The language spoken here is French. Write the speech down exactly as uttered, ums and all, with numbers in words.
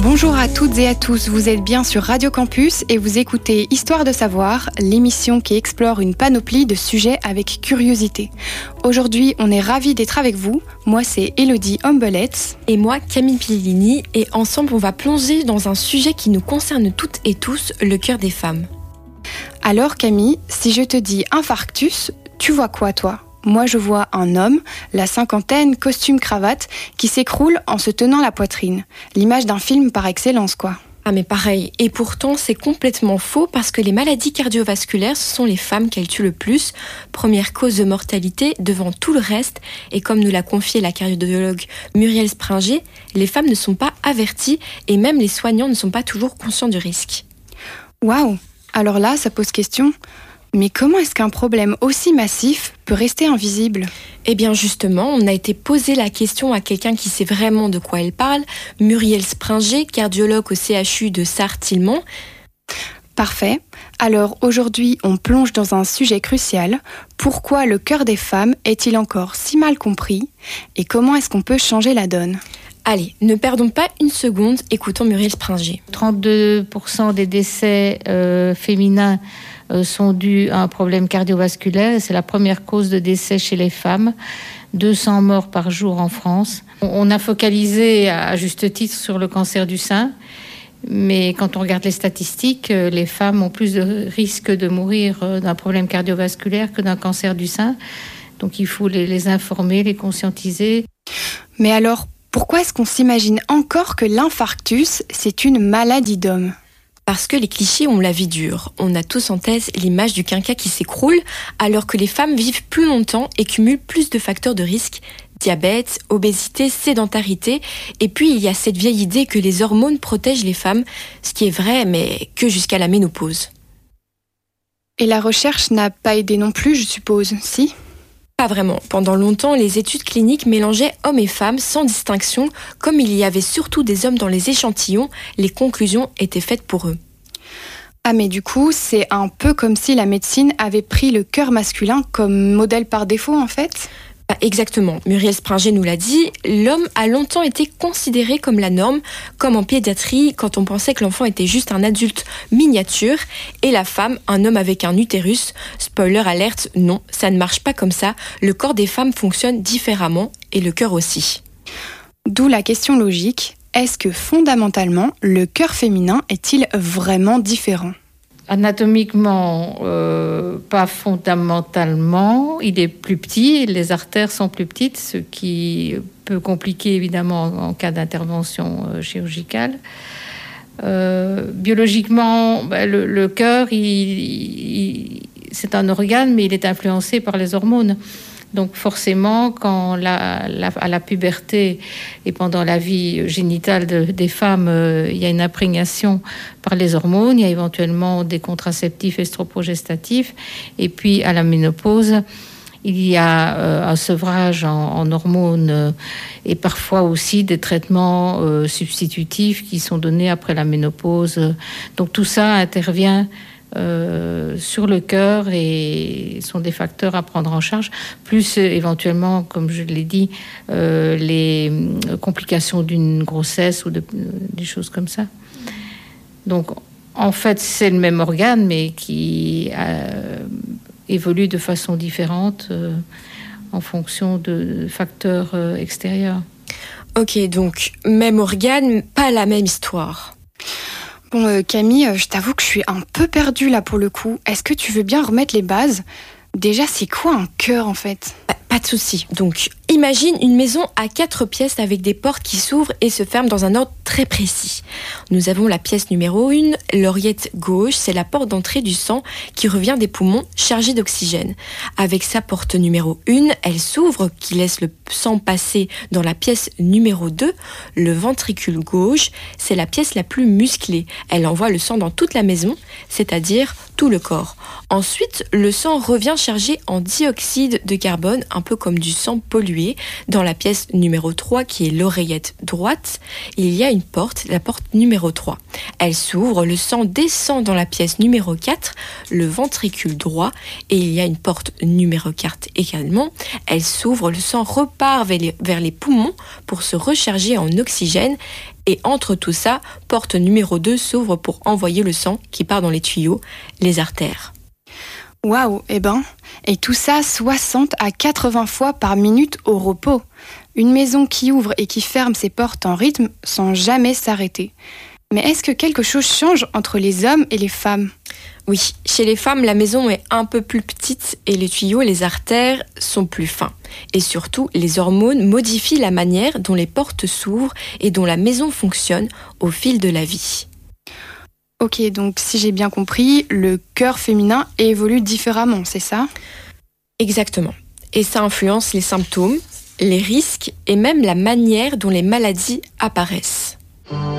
Bonjour à toutes et à tous, vous êtes bien sur Radio Campus et vous écoutez Histoire de savoir, l'émission qui explore une panoplie de sujets avec curiosité. Aujourd'hui, on est ravis d'être avec vous. Moi, c'est Elodie Ombelets. Et moi, Camille Pillini. Et ensemble, on va plonger dans un sujet qui nous concerne toutes et tous, le cœur des femmes. Alors Camille, si je te dis infarctus, tu vois quoi toi ? Moi, je vois un homme, la cinquantaine, costume cravate, qui s'écroule en se tenant la poitrine. L'image d'un film par excellence, quoi. Ah mais pareil, et pourtant c'est complètement faux parce que les maladies cardiovasculaires, ce sont les femmes qu'elles tuent le plus, première cause de mortalité devant tout le reste, et comme nous l'a confié la cardiologue Muriel Springer, les femmes ne sont pas averties et même les soignants ne sont pas toujours conscients du risque. Waouh ! Alors là, ça pose question. Mais comment est-ce qu'un problème aussi massif peut rester invisible ? Eh bien justement, on a été posé la question à quelqu'un qui sait vraiment de quoi elle parle, Muriel Springer, cardiologue au C H U de Sarre-Tillemont. Parfait. Alors aujourd'hui, on plonge dans un sujet crucial. Pourquoi le cœur des femmes est-il encore si mal compris ? Et comment est-ce qu'on peut changer la donne ? Allez, ne perdons pas une seconde, écoutons Muriel Springer. trente-deux pour cent des décès euh, féminins euh, sont dus à un problème cardiovasculaire. C'est la première cause de décès chez les femmes. deux cents morts par jour en France. On a focalisé à juste titre sur le cancer du sein. Mais quand on regarde les statistiques, les femmes ont plus de risques de mourir d'un problème cardiovasculaire que d'un cancer du sein. Donc il faut les, les informer, les conscientiser. Mais alors, pourquoi est-ce qu'on s'imagine encore que l'infarctus, c'est une maladie d'homme ? Parce que les clichés ont la vie dure. On a tous en tête l'image du quinquas qui s'écroule, alors que les femmes vivent plus longtemps et cumulent plus de facteurs de risque. Diabète, obésité, sédentarité. Et puis, il y a cette vieille idée que les hormones protègent les femmes, ce qui est vrai, mais que jusqu'à la ménopause. Et la recherche n'a pas aidé non plus, je suppose, si ? Pas vraiment. Pendant longtemps, les études cliniques mélangeaient hommes et femmes sans distinction. Comme il y avait surtout des hommes dans les échantillons, les conclusions étaient faites pour eux. Ah mais du coup, c'est un peu comme si la médecine avait pris le cœur masculin comme modèle par défaut en fait ? Exactement, Muriel Springer nous l'a dit, l'homme a longtemps été considéré comme la norme, comme en pédiatrie quand on pensait que l'enfant était juste un adulte miniature, et la femme, un homme avec un utérus. Spoiler alerte, non, ça ne marche pas comme ça, le corps des femmes fonctionne différemment, et le cœur aussi. D'où la question logique, est-ce que fondamentalement, le cœur féminin est-il vraiment différent ? Anatomiquement, euh, pas fondamentalement. Il est plus petit, les artères sont plus petites, ce qui peut compliquer évidemment en, en cas d'intervention euh, chirurgicale. Euh, biologiquement, bah, le, le cœur, il, il, c'est un organe, mais il est influencé par les hormones. Donc forcément, quand la, la, à la puberté et pendant la vie génitale de, des femmes, euh, il y a une imprégnation par les hormones, il y a éventuellement des contraceptifs estroprogestatifs. Et puis à la ménopause, il y a euh, un sevrage en, en hormones euh, et parfois aussi des traitements euh, substitutifs qui sont donnés après la ménopause. Donc tout ça intervient Euh, sur le cœur et sont des facteurs à prendre en charge, plus euh, éventuellement, comme je l'ai dit, euh, les euh, complications d'une grossesse ou de, euh, des choses comme ça. Donc, en fait, c'est le même organe, mais qui euh, évolue de façon différente euh, en fonction de facteurs euh, extérieurs. Ok, donc, même organe, pas la même histoire. Bon, euh, Camille, je t'avoue que je suis un peu perdue là pour le coup. Est-ce que tu veux bien remettre les bases ? Déjà, c'est quoi un cœur en fait ? Pas de souci. Donc, imagine une maison à quatre pièces avec des portes qui s'ouvrent et se ferment dans un ordre très précis. Nous avons la pièce numéro un, l'oreillette gauche, c'est la porte d'entrée du sang qui revient des poumons chargés d'oxygène. Avec sa porte numéro un, elle s'ouvre, qui laisse le sang passer dans la pièce numéro deux. Le ventricule gauche, c'est la pièce la plus musclée. Elle envoie le sang dans toute la maison, c'est-à-dire tout le corps. Ensuite, le sang revient chargé en dioxyde de carbone, un peu comme du sang pollué. Dans la pièce numéro trois, qui est l'oreillette droite, il y a une porte, la porte numéro trois. Elle s'ouvre, le sang descend dans la pièce numéro quatre, le ventricule droit, et il y a une porte numéro quatre également. Elle s'ouvre, le sang repart vers les, vers les poumons pour se recharger en oxygène. Et entre tout ça, porte numéro deux s'ouvre pour envoyer le sang qui part dans les tuyaux, les artères. Waouh, eh ben, et tout ça soixante à quatre-vingts fois par minute au repos. Une maison qui ouvre et qui ferme ses portes en rythme sans jamais s'arrêter. Mais est-ce que quelque chose change entre les hommes et les femmes ? Oui, chez les femmes, la maison est un peu plus petite et les tuyaux, les artères sont plus fins. Et surtout, les hormones modifient la manière dont les portes s'ouvrent et dont la maison fonctionne au fil de la vie. Ok, donc si j'ai bien compris, le cœur féminin évolue différemment, c'est ça ? Exactement. Et ça influence les symptômes, les risques et même la manière dont les maladies apparaissent.